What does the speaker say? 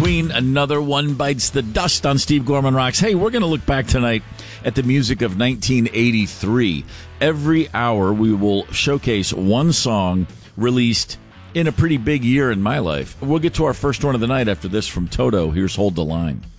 Queen, Another One Bites the Dust on Steve Gorman Rocks. Hey, we're going to look back tonight at the music of 1983. Every hour we will showcase one song released in a pretty big year in my life. We'll get to our first one of the night after this from Toto. Here's Hold the Line.